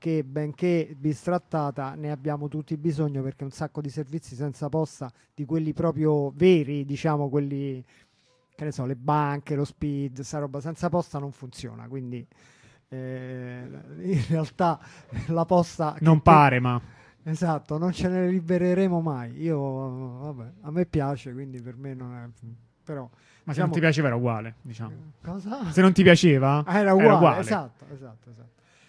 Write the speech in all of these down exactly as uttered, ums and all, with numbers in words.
che benché bistrattata ne abbiamo tutti bisogno, perché un sacco di servizi senza posta, di quelli proprio veri, diciamo quelli, che ne so, le banche, lo speed, sta roba senza posta non funziona, quindi eh, in realtà la posta non che pare, te... ma esatto, non ce ne libereremo mai. Io, vabbè, a me piace, quindi per me non è... Però, ma se non diciamo... ti piaceva era uguale, diciamo. Cosa? Se non ti piaceva Ah, era uguale, era uguale. esatto, esatto, esatto.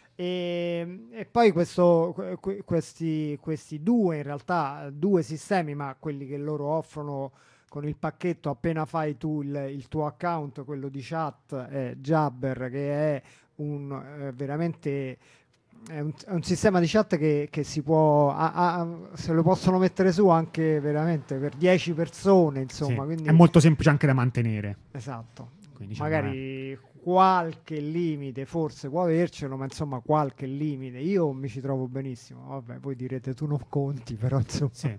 E, e poi questo, que- questi, questi due, in realtà, due sistemi, ma quelli che loro offrono con il pacchetto appena fai tu il, il tuo account, quello di chat, è Jabber, che è un eh, veramente è un, è un sistema di chat che, che si può a, a, se lo possono mettere su anche veramente per dieci persone, insomma, Sì, quindi è molto semplice anche da mantenere. esatto. Quindi, diciamo, Magari qualche limite forse può avercelo, ma insomma qualche limite. Io mi ci trovo benissimo. Vabbè, voi direte tu non conti, però insomma. Sì.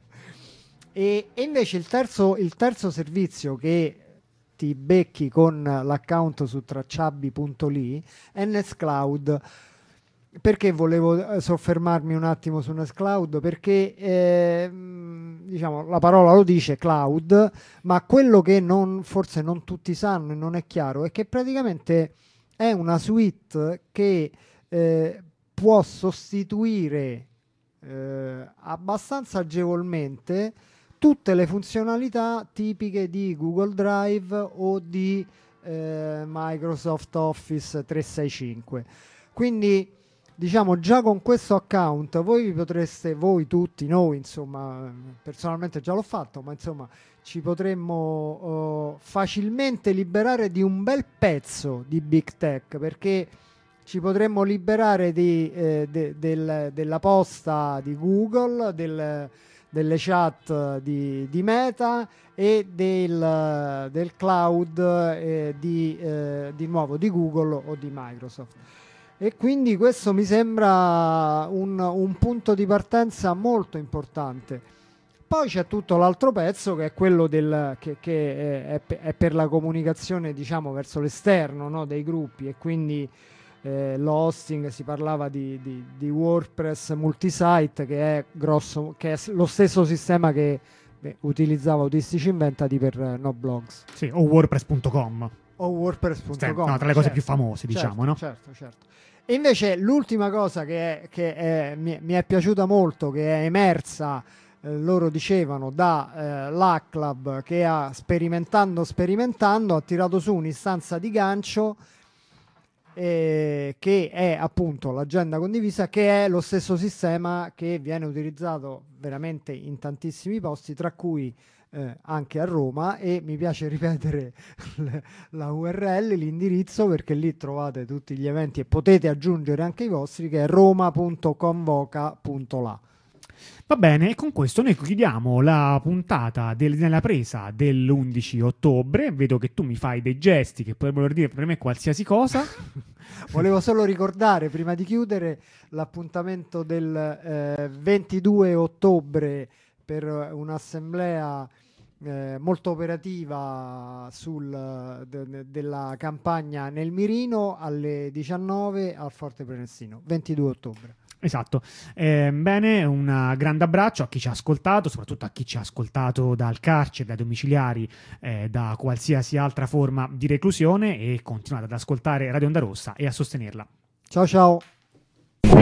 E, e invece il terzo, il terzo servizio che ti becchi con l'account su tracciabbi punto li è Nextcloud. Perché volevo soffermarmi un attimo su Nextcloud? Perché eh, diciamo, la parola lo dice cloud, ma quello che non, forse non tutti sanno e non è chiaro è che praticamente è una suite che eh, può sostituire eh, abbastanza agevolmente tutte le funzionalità tipiche di Google Drive o di eh, Microsoft Office trecentosessantacinque. Quindi diciamo già con questo account voi vi potreste, voi tutti, noi insomma, personalmente già l'ho fatto, ma insomma ci potremmo uh, facilmente liberare di un bel pezzo di Big Tech, perché ci potremmo liberare di, eh, de, del, della posta di Google, del, delle chat di, di Meta e del, del cloud eh, di, eh, di nuovo di Google o di Microsoft. E quindi questo mi sembra un, un punto di partenza molto importante. Poi c'è tutto l'altro pezzo che è quello del, che, che è, è per la comunicazione, diciamo, verso l'esterno, no, dei gruppi, e quindi eh, l'hosting, si parlava di, di, di WordPress multisite, che è grosso, che è lo stesso sistema che beh, utilizzava Autistici Inventati per eh, NoBlogs. Sì, o WordPress punto com. O WordPress punto com. No, tra le cose certo, più famose, diciamo, certo, no? Certo, certo. E invece l'ultima cosa che, è, che è, mi, mi è piaciuta molto, che è emersa, eh, loro dicevano, da eh, l'Hack che ha sperimentando, sperimentando, ha tirato su un'istanza di gancio eh, che è appunto l'agenda condivisa, che è lo stesso sistema che viene utilizzato veramente in tantissimi posti, tra cui Eh, anche a Roma, e mi piace ripetere la U R L, l'indirizzo, perché lì trovate tutti gli eventi e potete aggiungere anche i vostri, che è roma punto convoca punto la. Va bene, e con questo noi chiudiamo la puntata del, nella presa dell'undici ottobre. Vedo che tu mi fai dei gesti che potrebbero dire per me qualsiasi cosa. Volevo solo ricordare, prima di chiudere, l'appuntamento del eh, ventidue ottobre per un'assemblea eh, molto operativa sul, de, della campagna nel Mirino alle diciannove al Forte Prenestino, ventidue ottobre. Esatto. Eh, bene, un grande abbraccio a chi ci ha ascoltato, soprattutto a chi ci ha ascoltato dal carcere, dai domiciliari, eh, da qualsiasi altra forma di reclusione, e continuate ad ascoltare Radio Onda Rossa e a sostenerla. Ciao ciao!